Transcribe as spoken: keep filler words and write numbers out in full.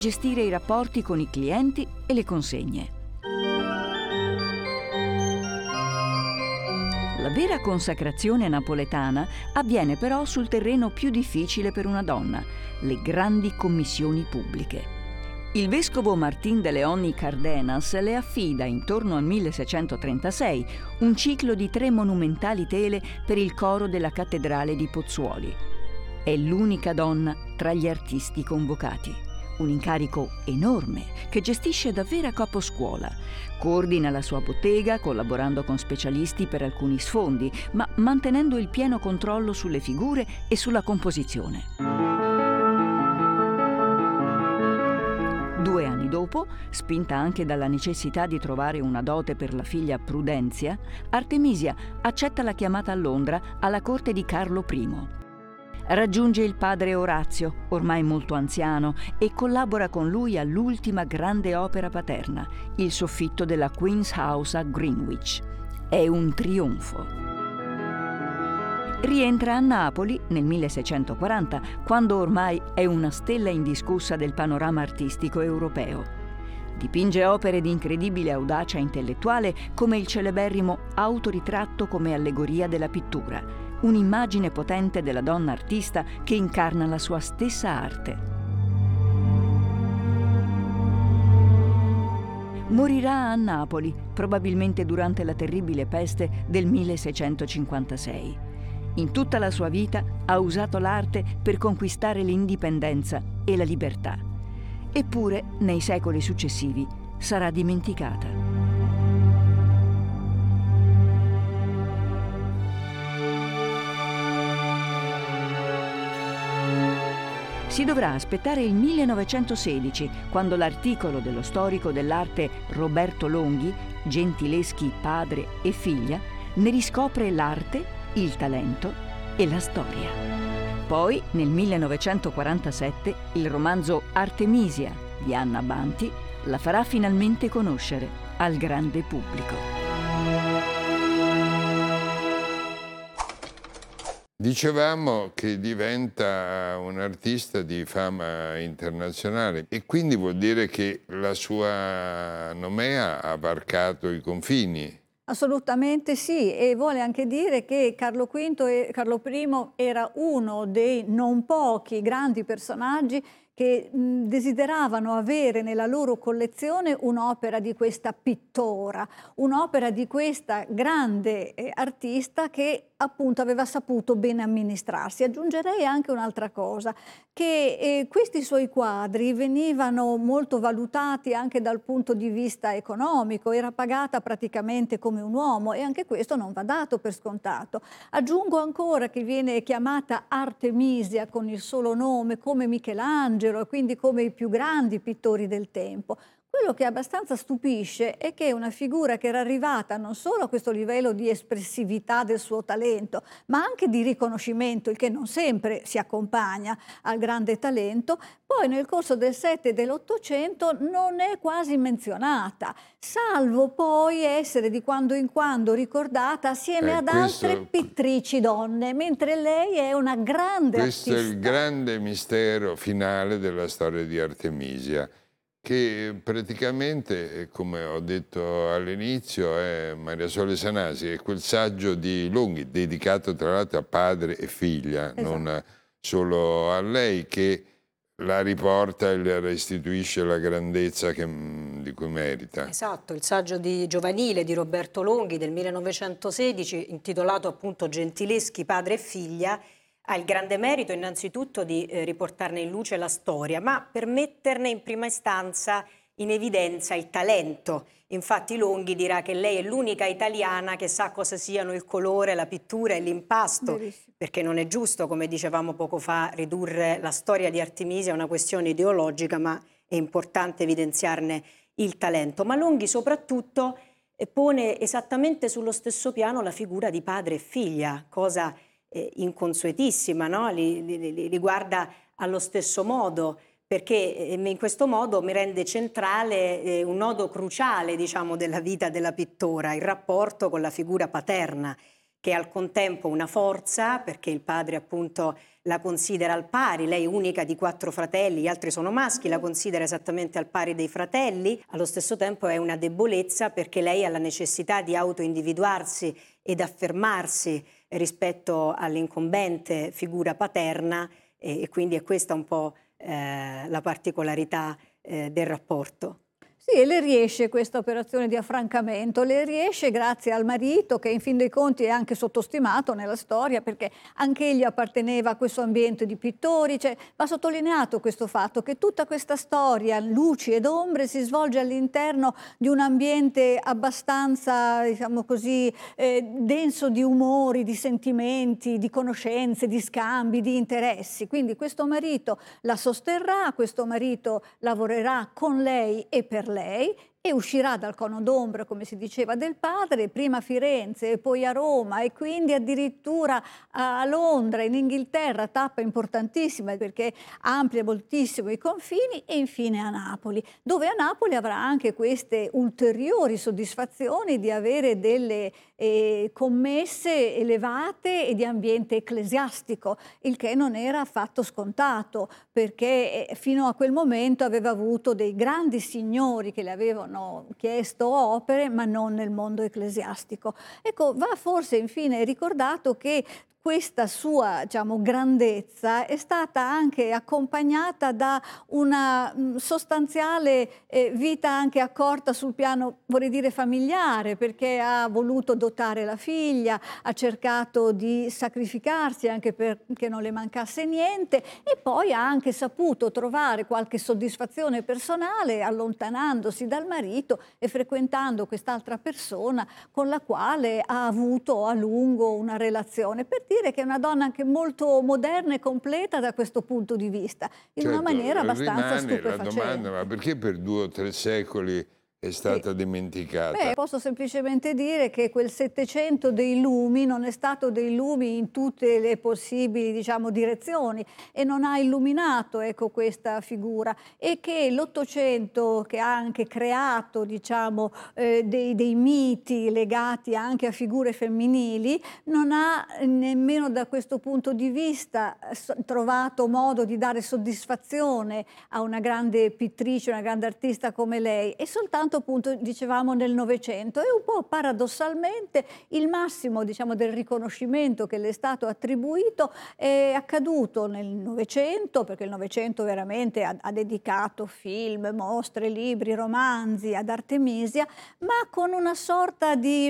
gestire i rapporti con i clienti e le consegne. La vera consacrazione napoletana avviene però sul terreno più difficile per una donna, le grandi commissioni pubbliche. Il vescovo Martín de León y Cárdenas le affida intorno al milleseicentotrentasei un ciclo di tre monumentali tele per il coro della cattedrale di Pozzuoli. È l'unica donna tra gli artisti convocati. Un incarico enorme che gestisce davvero a caposcuola. Coordina la sua bottega collaborando con specialisti per alcuni sfondi, ma mantenendo il pieno controllo sulle figure e sulla composizione. Due anni dopo, spinta anche dalla necessità di trovare una dote per la figlia Prudenzia, Artemisia accetta la chiamata a Londra alla corte di Carlo primo. Raggiunge il padre Orazio, ormai molto anziano, e collabora con lui all'ultima grande opera paterna, il soffitto della Queen's House a Greenwich. È un trionfo. Rientra a Napoli nel milleseicentoquaranta, quando ormai è una stella indiscussa del panorama artistico europeo. Dipinge opere di incredibile audacia intellettuale come il celeberrimo Autoritratto come allegoria della pittura, un'immagine potente della donna artista che incarna la sua stessa arte. Morirà a Napoli, probabilmente durante la terribile peste del milleseicentocinquantasei. In tutta la sua vita ha usato l'arte per conquistare l'indipendenza e la libertà. Eppure, nei secoli successivi, sarà dimenticata. Si dovrà aspettare il millenovecentosedici, quando l'articolo dello storico dell'arte Roberto Longhi, Gentileschi padre e figlia, ne riscopre l'arte, il talento e la storia. Poi, nel millenovecentoquarantasette, il romanzo Artemisia di Anna Banti la farà finalmente conoscere al grande pubblico. Dicevamo che diventa un artista di fama internazionale e quindi vuol dire che la sua nomea ha varcato i confini. Assolutamente sì, e vuole anche dire che Carlo quinto e Carlo primo era uno dei non pochi grandi personaggi che mh, desideravano avere nella loro collezione un'opera di questa pittora, un'opera di questa grande eh, artista che appunto aveva saputo bene amministrarsi. Aggiungerei anche un'altra cosa, che eh, questi suoi quadri venivano molto valutati anche dal punto di vista economico, era pagata praticamente come un uomo e anche questo non va dato per scontato. Aggiungo ancora che viene chiamata Artemisia con il solo nome come Michelangelo e quindi come i più grandi pittori del tempo. Quello che abbastanza stupisce è che una figura che era arrivata non solo a questo livello di espressività del suo talento, ma anche di riconoscimento, il che non sempre si accompagna al grande talento, poi nel corso del Sette e dell'Ottocento non è quasi menzionata, salvo poi essere di quando in quando ricordata assieme Eh, ad questo- altre pittrici donne, mentre lei è una grande Questo artista. è il grande mistero finale della storia di Artemisia, che praticamente, come ho detto all'inizio, è Maria Sole Sanasi, è quel saggio di Longhi, dedicato tra l'altro a padre e figlia, Esatto. non solo a lei, che la riporta e le restituisce la grandezza che, di cui merita. Esatto, il saggio di giovanile di Roberto Longhi del millenovecentosedici, intitolato appunto Gentileschi padre e figlia, ha il grande merito innanzitutto di eh, riportarne in luce la storia, ma per metterne in prima istanza in evidenza il talento. Infatti Longhi dirà che lei è l'unica italiana che sa cosa siano il colore, la pittura e l'impasto, Verissimo. perché non è giusto, come dicevamo poco fa, ridurre la storia di Artemisia a una questione ideologica, ma è importante evidenziarne il talento. Ma Longhi soprattutto eh, pone esattamente sullo stesso piano la figura di padre e figlia, cosa Eh, inconsuetissima, no? li, li, li, li guarda allo stesso modo, perché eh, in questo modo mi rende centrale eh, un nodo cruciale, diciamo, della vita della pittora, il rapporto con la figura paterna, che è al contempo una forza, perché il padre appunto la considera al pari, lei è unica di quattro fratelli, gli altri sono maschi, la considera esattamente al pari dei fratelli, allo stesso tempo è una debolezza perché lei ha la necessità di autoindividuarsi ed affermarsi rispetto all'incombente figura paterna e, e quindi è questa un po' eh, la particolarità eh, del rapporto. Sì, e le riesce questa operazione di affrancamento, le riesce grazie al marito che in fin dei conti è anche sottostimato nella storia perché anche egli apparteneva a questo ambiente di pittori, cioè va sottolineato questo fatto che tutta questa storia, luci ed ombre, si svolge all'interno di un ambiente abbastanza, diciamo così, eh, denso di umori, di sentimenti, di conoscenze, di scambi, di interessi. Quindi questo marito la sosterrà, questo marito lavorerà con lei e per lei e uscirà dal cono d'ombra, come si diceva, del padre, prima a Firenze e poi a Roma e quindi addirittura a Londra, in Inghilterra, tappa importantissima perché amplia moltissimo i confini, e infine a Napoli, dove a Napoli avrà anche queste ulteriori soddisfazioni di avere delle eh, commesse elevate e di ambiente ecclesiastico, il che non era affatto scontato, perché eh, fino a quel momento aveva avuto dei grandi signori che le avevano chiesto opere, ma non nel mondo ecclesiastico. Ecco, va forse infine ricordato che questa sua, diciamo, grandezza è stata anche accompagnata da una mh, sostanziale eh, vita anche accorta sul piano, vorrei dire, familiare, perché ha voluto dotare la figlia, ha cercato di sacrificarsi anche perché non le mancasse niente e poi ha anche saputo trovare qualche soddisfazione personale allontanandosi dal marito e frequentando quest'altra persona con la quale ha avuto a lungo una relazione. Per dire che è una donna anche molto moderna e completa da questo punto di vista, in certo, una maniera abbastanza rimane stupefacente. la domanda, ma perché per due o tre secoli è stata Sì. dimenticata? Beh, posso semplicemente dire che quel Settecento dei lumi non è stato dei lumi in tutte le possibili, diciamo, direzioni e non ha illuminato, ecco, questa figura, e che l'Ottocento, che ha anche creato, diciamo, eh, dei, dei miti legati anche a figure femminili, non ha nemmeno da questo punto di vista trovato modo di dare soddisfazione a una grande pittrice, una grande artista come lei, e soltanto appunto dicevamo nel Novecento, e un po' paradossalmente il massimo, diciamo, del riconoscimento che le è stato attribuito è accaduto nel Novecento, perché il Novecento veramente ha, ha dedicato film, mostre, libri, romanzi ad Artemisia, ma con una sorta di